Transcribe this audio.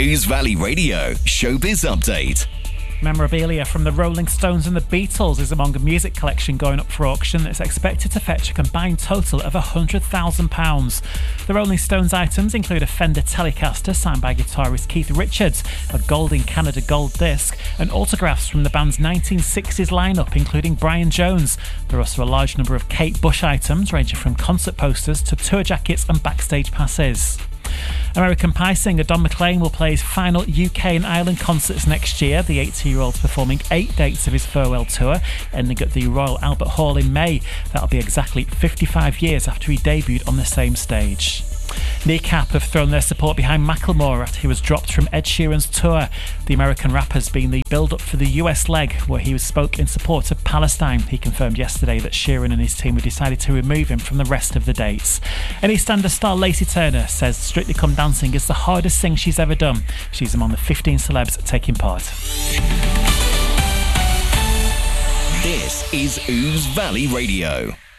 Ouse Valley Radio Showbiz Update. Memorabilia from the Rolling Stones and the Beatles is among a music collection going up for auction that's expected to fetch a combined total of £100,000. The Rolling Stones items include a Fender Telecaster signed by guitarist Keith Richards, a Gold in Canada gold disc, and autographs from the band's 1960s lineup, including Brian Jones. There are also a large number of Kate Bush items, ranging from concert posters to tour jackets and backstage passes. American Pie singer Don McLean will play his final UK and Ireland concerts next year. The 80-year-old's performing 8 dates of his farewell tour, ending at the Royal Albert Hall in May. That'll be exactly 55 years after he debuted on the same stage. Kneecap have thrown their support behind Macklemore after he was dropped from Ed Sheeran's tour. The American rapper's been the build-up for the US leg, where he spoke in support of Palestine. He confirmed yesterday that Sheeran and his team had decided to remove him from the rest of the dates. And EastEnders star Lacey Turner says Strictly Come Dancing is the hardest thing she's ever done. She's among the 15 celebs taking part. This is Ouse Valley Radio.